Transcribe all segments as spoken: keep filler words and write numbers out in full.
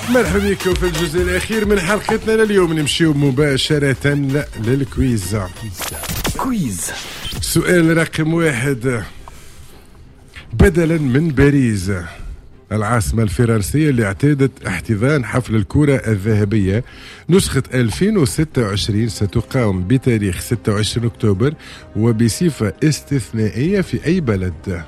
مرحبا بكم في الجزء الأخير من حلقتنا لليوم. نمشيو مباشرة للكويز. كويز سؤال رقم واحد. بدلا من باريس العاصمة الفرنسية اللي اعتادت احتضان حفل الكرة الذهبية نسخة ألفين وستة وعشرين ستقام بتاريخ ستة وعشرين أكتوبر وبصفة استثنائية في أي بلد؟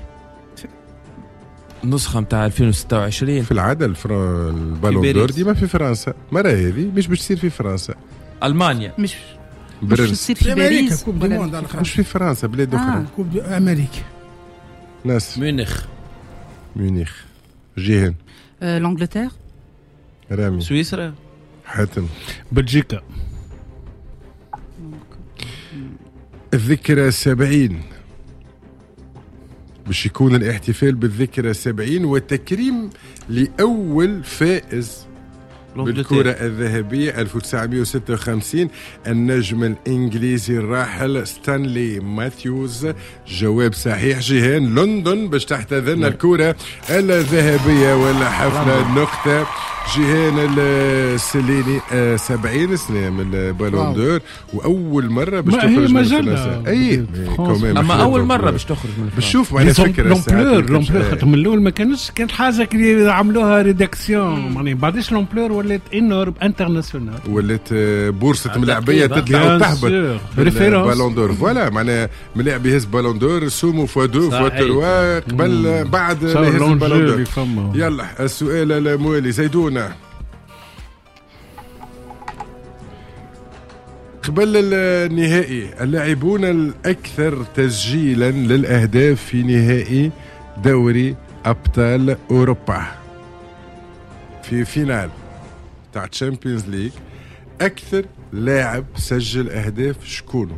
نسخة متاع ألفين وستة وعشرين في العادة الفرن... البالون دور ديما في فرنسا. مرة هذه مش باش تصير في فرنسا. ألمانيا مش مش تصير في باريس مش في فرنسا بلاد أخرى. آه. كوب دي أمريكا. ناس ميونخ ميونخ. جيهان آه، لانجلتير. رامي سويسرا حاتم بلجيكا. الذكرى السبعين باش يكون الاحتفال بالذكرى السبعين وتكريم لأول فائز بالكرة الذهبية ألف وتسعمائة وستة وخمسين النجم الإنجليزي الراحل ستانلي ماثيوز. جواب صحيح جيهان. لندن باش تحتضن الكرة الذهبية ولا حفلة نقطة. جيهان السليني آه سبعين سنة من البالون دور وأول مرة باش تخرج من فرنسا. أي أما أول مرة باش تخرج من فرنسا. بشوف معنا فكرة لومبلور لومبلور خاطر من الأول ما كانش كانت حاجة اللي عملوها ريداكسيون يعني بعدش لومبلور ولات انورم انترناسيونال ولات بورصة ملاعبية تطلع وتهبط بالون دور. فوالا معناها ملاعب يهز بالون دور سومو فوا دو فوا تروا قبل بعد يهز بالون دور. يلا السؤال الموالي زيدون. قبل النهائي اللاعبون الأكثر تسجيلا للأهداف في نهائي دوري أبطال أوروبا في فينال تاع تشامبيونز ليج أكثر لاعب سجل أهداف شكونه؟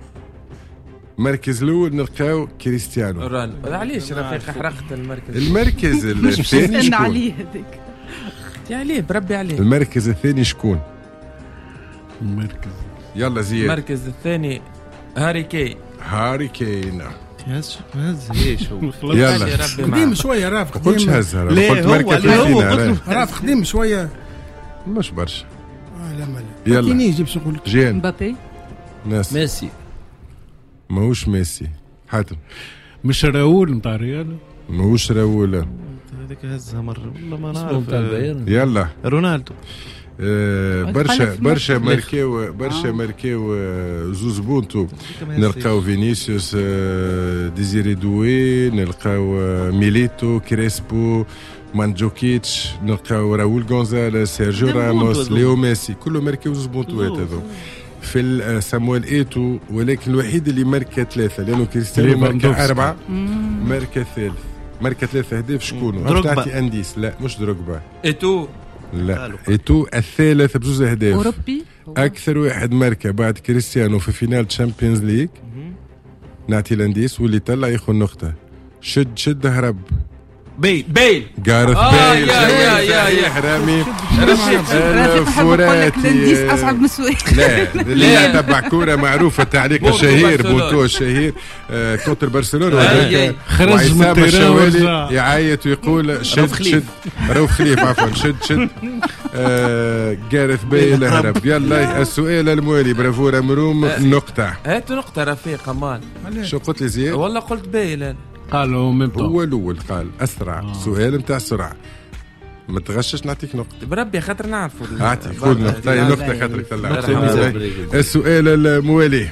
مركز الأول نلقاو كريستيانو رونالدو. علاش رفيق حرقت المركز؟ المركز الثاني شكون؟ عليه هذيك عليه بربي عليه. المركز الثاني شكون؟ المركز يلا زياد. المركز الثاني هاري كين. هاري كين. هز هز ايش هو يلا قديم شويه رافق. قلتش هزها قلت مركز الثاني رافق قديم شويه مش برشا. اه لا ما لا يلا كيني يجيب شغل جين مبابي. ناس ميسي ماهوش ميسي. حاتم مش راؤول نتاع ريال. ماهوش راؤول. هذيك هزها مره والله ما نعرف. يلا رونالدو. آه برشا برشا ماركيو برشا ماركيو زوز بونتو. نلقاو فينيسيوس آه ديزيري دوي نلقاو آه ميليتو كريسبو مانجوكيتش نلقاو راؤول غونزاليس سيرجيو راموس ليو ميسي كله ماركيو زوز بونتوات هذو. في سامويل ايتو ولكن الوحيد اللي ماركا ثلاثة لأنه كريستيانو ماركا أربعة ماركا ثالث ماركا ثلاثة أهداف شكونه؟ تعطي أنديس. لا مش دروغبا. إيتو. لا إيتو الثالث بجوز أهداف. أوروبي. أكثر واحد ماركا بعد كريستيانو في فينال تشامبيونز ليج. نعطي الأنديس واللي طلع ياخذ نقطة. شد شد هرب. بيل بيل جارث آه بيل. يا يا يا يا حرامي الفوراتي. الانديس اصعب من السؤال. لا اللي تبع كوره معروفه تعليق الشهير بونتو الشهير آه كونتر برشلونه خرج من الشوالي يعيط ويقول شد شد روف خليف عفوا شد شد آه جارث بيل هرب. يلا السؤال الموالي. برافو رمروم نقطه. هاتوا نقطه رفيق امان. شو قلت لي زياد؟ والله قلت بيل. قالوا من هو الأول قال أسرع. آه. سؤال متاع سرعة ما تغشش نعطيك نقطة بربي خاطر نعرفوا. أعطي كل نقطة نقطة خاطرك طلع. السؤال الموالي.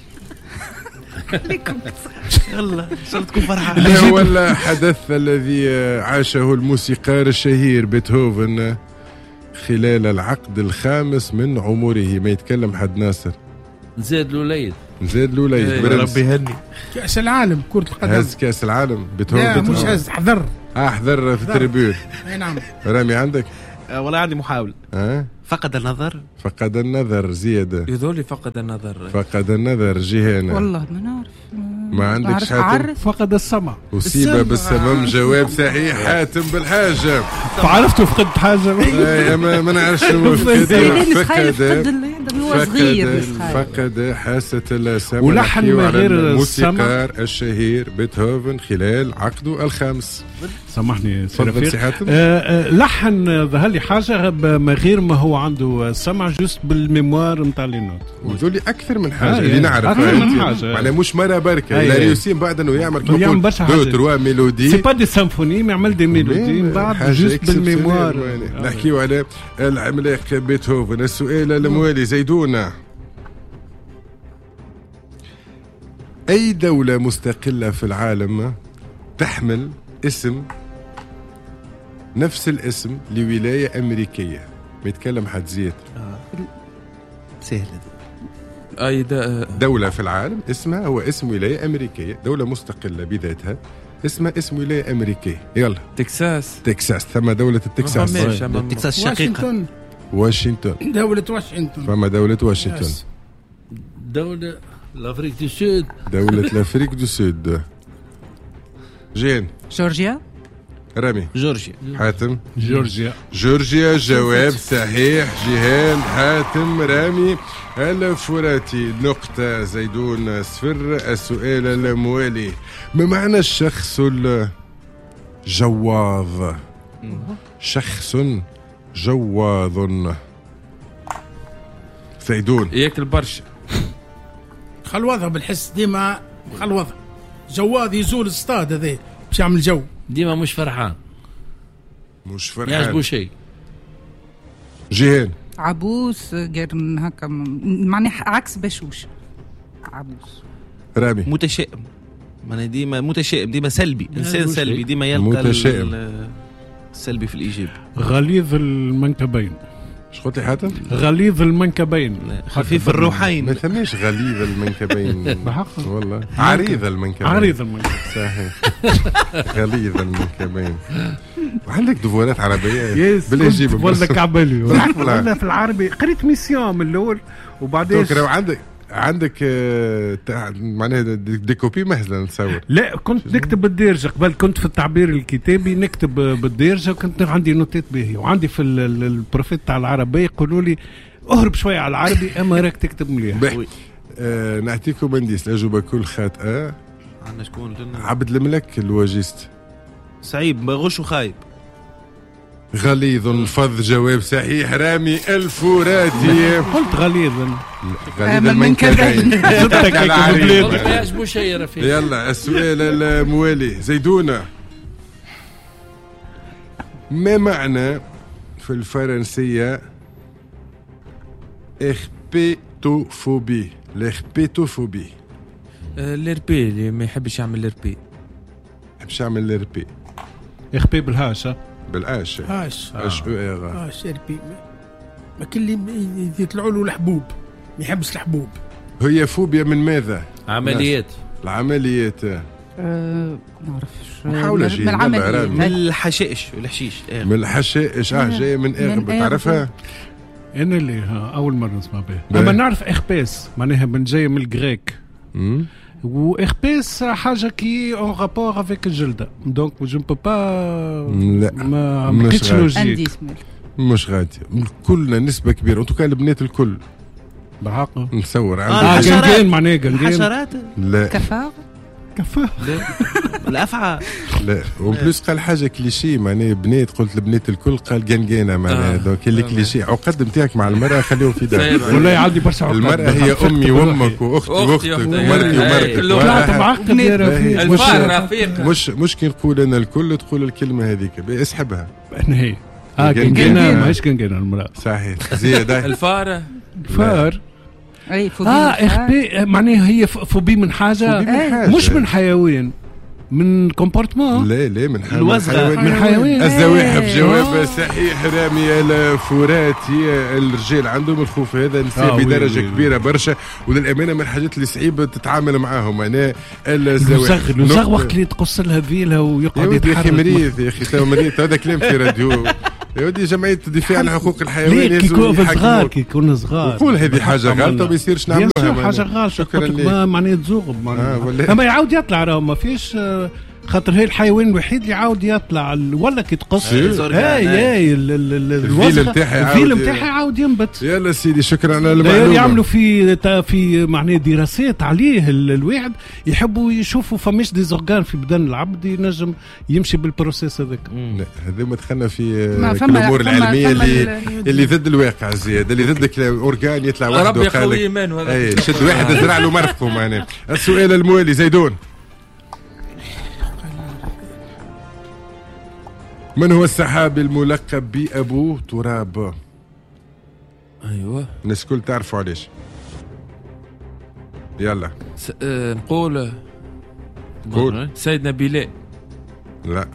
يلا صرت تكون فرحان. ما هو الحدث الذي عاشه الموسيقار الشهير بيتهوفن خلال العقد الخامس من عمره؟ ما يتكلم حد ناصر. زاد الوليد. زاد الوليد. ربي يهني. كأس العالم كرة القدم. هز كأس العالم بيتهوفن. لا مش هز حضر. اه حضر في التريبيون. اي نعم. رامي عندك؟ آه والله عندي محاولة. اه فقد النظر. فقد النظر زيادة. يذولي فقد النظر. فقد النظر جيهان. والله ما نعرف. ما عندكش حاتم؟ فقد السمع. أصيب بالسمم. جواب صحيح حاتم بالحاجة. فعرفتوا فقدت حاجة. ما ما نعرفش شنو فقد فقد حاسة السمع. ولحن من غير الموسيقار الشهير بيتهوفن خلال عقده الخامس. سامحني سي رفيق. آه لحن ظهر لي حاجة من غير ما هو عنده سمع جوست بالميموار نتاع لي نوت. وذولي أكثر من حاجة اللي نعرف. أكثر من حاجة. معناها مش مرة بركة. لا ريوسين بعد إنه يعمل يعمل برشا دو تروا ميلودي. سي با دي سيمفوني ما يعمل دي ميلودي من بعد جوست بالميموار. نحكيو على العملاق بيتهوفن. السؤال الموالي زيدونا. أي دولة مستقلة في العالم تحمل اسم نفس الاسم لولاية أمريكية؟ بيتكلم حد زيت. سهلة. أي دولة في العالم اسمها هو اسم ولاية أمريكية، دولة مستقلة بذاتها اسمها اسم ولاية أمريكية. يلا. تكساس. تكساس. ثم دولة التكساس. تكساس شقيقة. واشنطن. دولة واشنطن. فما دولة واشنطن. دولة الأفريق دو سود. دولة الأفريق دو سود. جين. جورجيا. رامي. جورجيا. حاتم. جورجيا. جورجيا. جواب صحيح. جيهان. حاتم. رامي. الفراتي نقطة. زيدون صفر. السؤال الموالي. ما معنى الشخص الجواظ؟ شخص جواظ. زيدون. ياكل برشا. خلوضها بالحس ديما خلوضها. جواظ يزول الصطاد هذا باش يعمل جو. ديما مش فرحان. مش فرحان. يعجبو شيء. جيهان. عبوس غير من هكا معناه عكس بشوش. عبوس. رامي. متشائم. معناه ديما متشائم ديما سلبي. إنسان سلبي ديما يلقى متشائم. السلبي في الإيجاب. غليظ المنكبين. اش قلت لي حاتم؟ غليظ المنكبين. خفيف الروحين. ما ثماش غليظ المنكبين. والله عريض المنكبين. عريض المنكبين. صحيح. غليظ المنكبين. وعندك دفورات عربية بالإجابة. ولا كعبالي. ولا في العربي قريت ميسيون من الأول وبعدين. تذكر عندك عندك معناها ديكوبي مهزلة نتصور. لا كنت نكتب بالدارجة قبل. كنت في التعبير الكتابي نكتب بالدارجة وكنت عندي نوتات باهية. وعندي في البروفيت تاع العربية يقولوا لي اهرب شوية على العربي اما راك تكتب مليح. آه نعطيكم بنديس الأجوبة كل خاطئة. عندنا شكون قلنا؟ عبد الملك الواجست. سعيد غش وخايب. غليظ فض. جواب صحيح. رامي الفراتي. قلت غليظ. غليظ المنكبين. ما يعجبو شيء يا رفيق. يلا السؤال الموالي. زيدونة. ما معنى في الفرنسية إخبيتوفوبي؟ الإخبيتوفوبي. الاربي اللي ما يحبش يعمل الاربي. ما يحبش يعمل الاربي. إخبي بالهاشة. بالعاش. هاش. اش او ار. هاش اربي. ما كل يطلعوا له الحبوب. ما يحبش الحبوب. هي فوبيا من ماذا؟ عمليات. العمليات. أه نعرفش. محاولة جيد. من العمليات. من الحشائش والحشيش. من الحشائش. اه جاية من اغب. تعرفها؟ انا اللي اول مرة نسمع بها. اما نعرف اخباس معناها من جاية من الجريك. واخباس حاجه كي اون رابور افيك الجلده دونك جو نبو با. لا ما مش لوجيك. مش غادي. كلنا نسبه كبيره انتو كان البنات الكل بحق نصور اه جنجين معناها جنجين. حشرات. لا كفار. كفار. الافعى. لا وبلوس قال حاجه كليشيه معناها بنات. قلت البنات الكل قال جنجينه معناها. دونك اللي كليشيه عقد نتاعك مع المراه خليهم في دارك. ولا يعدي برشا عقد. المراه هي امي وامك واختي واختك ومرتي ومرتك. طلعت معقد يا رفيق. مش مش كي نقول انا الكل تقول الكلمه هذيك اسحبها. انا هي اه جنجينه ماهيش جنجينه المراه. صحيح. زياده. الفاره. الفار. اي فوبي. اه اخبي معناها هي فوبي من حاجه. من حاجة. مش من حيوان. من كومبورتمون. لا لا من الوزغة. من حيوان. الزواحف. جواب صحيح. رامي الفراتي. الرجال عندهم الخوف هذا نساء بدرجه كبيره برشا وللامانه من الحاجات اللي صعيبه تتعامل معاهم. انا الزواحف الزغ وقت اللي تقص لها فيلها ويقعد يتحرك. يا اخي مريض يا اخي تو مريض. هذا كلام في راديو يا ودي جمعيه الدفاع عن حقوق الحيوان ليه كي يكون صغار كي يكون صغار يقول هذه حاجه غلطه ما يصيرش نعملوها حاجه غلطه شكرا لك معناها تزوغ اما يعاود يطلع راهو ما فيش خاطر هي الحيوان الوحيد اللي يعاود يطلع ولا كي تقص هاي هاي الفيل نتاعها الفيل نتاعها يعاود ينبت. يلا سيدي شكرا على المعلومه. يعملوا في في معناها دراسات عليه الواحد يحبوا يشوفوا فماش دي زورغان في بدن العبد ينجم يمشي بالبروسيس هذاك. لا هذا ما دخلنا في الامور العلميه اللي اللي ضد الواقع زياده اللي ضد الاورغان يطلع وحده ربي يقوي ايمانه هذا. اي شد واحد زرع له مرقه معناها. السؤال الموالي زيدون من هو السحابي الملقب بأبو تراب؟ ايوه الناس الكل تعرفوا علاش. يلا س... آه نقول قول سيدنا بلال. لا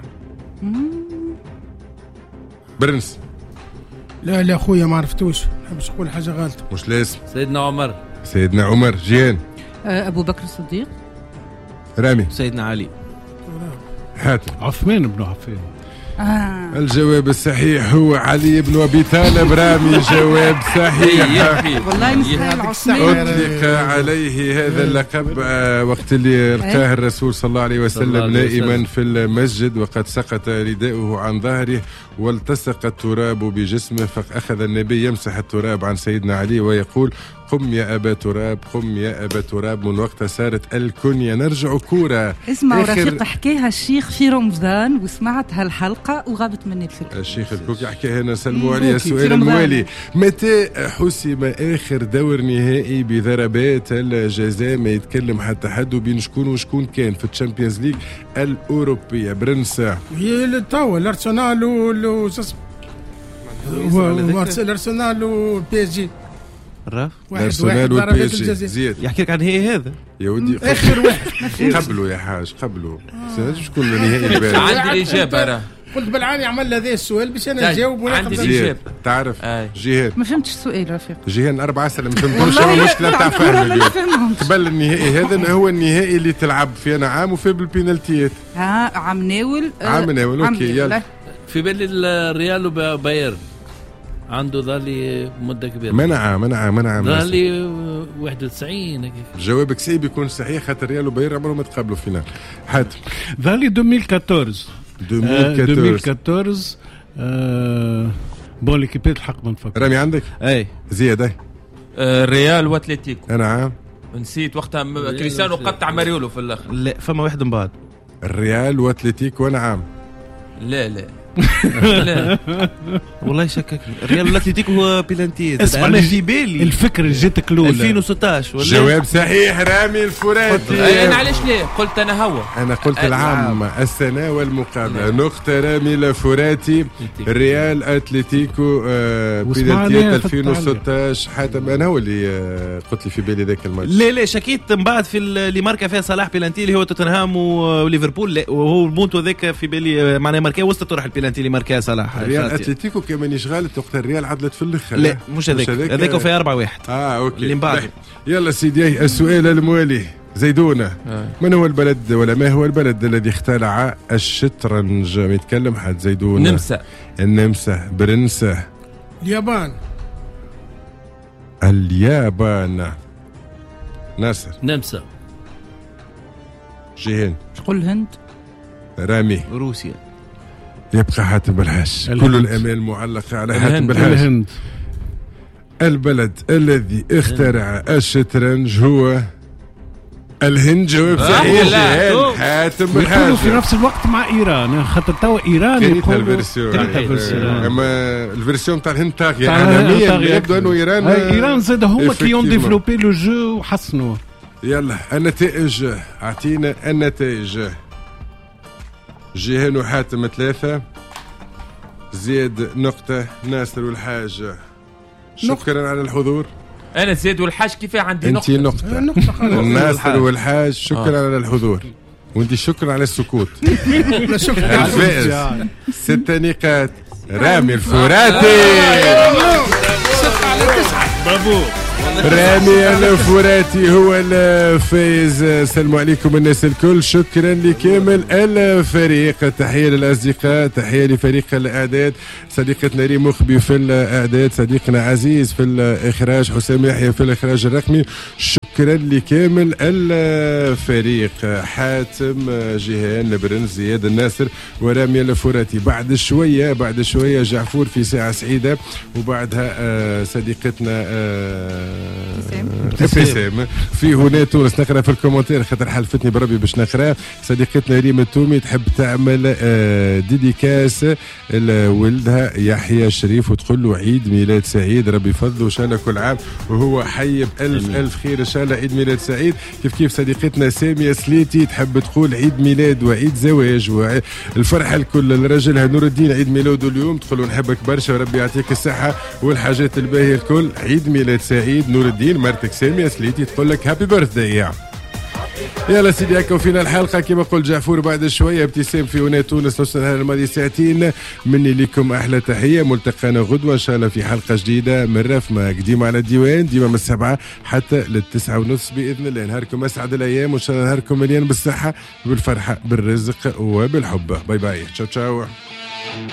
برنس. لا لا خويا ما عرفتوش باش نقول حاجه غلطه. مش لازم. سيدنا عمر. سيدنا عمر. جيان. ابو بكر الصديق. رامي. سيدنا علي. حاتم. عثمان بن عفان. آه. الجواب الصحيح هو علي بن ابي طالب. رامي جواب صحيح. والله نستاهل عثمان. اطلق عليه هذا اللقب وقت اللي لقاه الرسول صلى الله عليه وسلم نائما في المسجد وقد سقط رداؤه عن ظهره والتصق التراب بجسمه فاخذ النبي يمسح التراب عن سيدنا علي ويقول قم يا أبا تراب قم يا أبا تراب. من وقتها صارت الكنية. نرجع كورة. اسمع رفيق حكاها الشيخ في رمضان وسمعت هالحلقة وغابت مني الفكرة. الشيخ الكوكي حكاها نسلموا عليه. السؤال الموالي متى حسم آخر دور نهائي بضربات الجزاء ما يتكلم حتى حد وبين شكون وشكون كان في الشامبيونز ليج الأوروبية؟ برنس. هي توا الأرسنال و الأرسنال والبي اس جي. الراف الارسنال والبي اس جي. زياد يحكي لك عن هي هذا يا ودي اخر واحد قبلوا يا حاج قبلوا سنجم شكون النهائي البارح. عندي الاجابه راه قلت بالعاني عمل هذا السؤال باش انا نجاوب. عندي الاجابه تعرف جهاد ما فهمتش السؤال رفيق. جهاد أربعة سنة ما فهمتوش. هو مشكلة تاع فهم قبل النهائي هذا هو النهائي اللي تلعب فيه انا عام وفي بالبينالتيات. ها عم ناول عم ناول اوكي يلا. في بالي الريال وبايرن عنده ظالي مدة كبيرة. منع منع منع ظالي واحد وتسعين. جوابك صعيب يكون صحيح خاطر ريال وبايرن عمرهم ما تقابلوا فينال. حاتم. ظالي ألفين وأربعطاش ألفين وأربعطاش آه بون ليكيبات الحق ما نفكر. رامي عندك؟ اي زياد اي آه ريال واتليتيكو. انا عام نسيت وقتها كريستيانو قطع ماريولو في الاخر. لا فما واحد من بعد. الريال واتليتيكو وانا عام. لا لا لا والله شكك. الريال والاتليتيكو هو بيلانتيز. اسمع انا في بالي الفكره اللي جاتك الاولى ألفين وستطاش ولا جواب صحيح. رامي الفراتي. انا علاش ليه قلت انا هو انا قلت العام السنه والمقابله. نقطه رامي الفراتي. الريال اتليتيكو آه بيلانتيز ألفين وستطاش. حاتم انا هو اللي آه قلت لي في بالي ذاك الماتش. لا لا شكيت من بعد في اللي ماركا فيها صلاح بيلانتي اللي هو توتنهام وليفربول وهو المونتو ذاك في بالي معناه ماركا وسط تروح البلانتي اللي ماركا صلاح. الريال اتلتيكو كمان يشغل وقت الريال عدلت في الاخر. لا مش هذاك هذاك في أربعة واحد. اه اوكي اللي بعد. يلا سيدي السؤال الموالي زيدونة. آه. من هو البلد ولا ما هو البلد الذي اخترع الشطرنج؟ ما يتكلم حد. زيدونة. النمسا. النمسا. برنسة. اليابان. اليابان. ناصر. نمسا. جيهان. قل الهند. رامي. روسيا. يبقى حاتم بالحاج. كل الامال معلقه على حاتم بالحاج. الهند. البلد الذي اخترع الشطرنج هو الهند. جواب صحيح. حاتم بالحاج. في نفس الوقت مع ايران خاطر توا ايران يقولوا الفيرسيون. اما الفيرسيون تاع الهند طاغيه عالميا. يبدو انه ايران ايران زاد هما كي يون ديفلوبي لو جو وحسنوه. يلا النتائج اعطينا النتائج. جيهان وحاتم ثلاثة. زياد نقطة. ناصر والحاج شكرا على الحضور. أنا زياد والحاج كيف عندي نقطة. أنت نقطة, نقطة. ناصر والحاج شكرا آه. على الحضور. وانت شكرا على السكوت. الفائز ست نقاط رامي الفراتي. ستة على تسعة. برافو. رامي الفراتي هو الفائز. السلام عليكم الناس الكل، شكرا لكامل الفريق، تحية للأصدقاء، تحية لفريق الإعداد، صديقتنا ريم مخبي في الإعداد، صديقنا عزيز في الإخراج، حسام يحيى في الإخراج الرقمي، شكرا لكامل الفريق، حاتم، جيهان، البرنس، زياد الناصر ورامي الفراتي. بعد شوية بعد شوية جعفور في ساعة سعيدة، وبعدها صديقتنا ابتسام في هنا تونس. نقرا في الكومنتير خاطر حلفتني بربي باش نقرا. صديقتنا ريم التومي تحب تعمل ديديكاس لولدها يحيى شريف وتقول له عيد ميلاد سعيد، ربي يفضله ان شاء الله كل عام وهو حي بألف ألف خير ان شاء الله. عيد ميلاد سعيد. كيف كيف صديقتنا سامية سليتي تحب تقول عيد ميلاد وعيد زواج والفرحة الكل لرجلها نور الدين عيد ميلاده اليوم، تقول نحبك برشا وربي يعطيك الصحة والحاجات الباهية الكل. عيد ميلاد سعيد نور الدين. مرتك سامية سليتي تقول لك هابي بيرثداي يا يلا سيدي. هكا وفينا الحلقه كما قلت جعفور بعد شويه. ابتسام في هنا تونس نص النهار الماضي ساعتين. مني لكم احلى تحيه. ملتقانا غدوه ان شاء الله في حلقه جديده من رفمه قديمه على الديوان، ديما من السبعه حتى للتسعه ونص باذن الله. نهاركم اسعد الايام وان شاء الله نهاركم مليان بالصحه بالفرحه بالرزق وبالحب. باي باي، تشاو تشاو.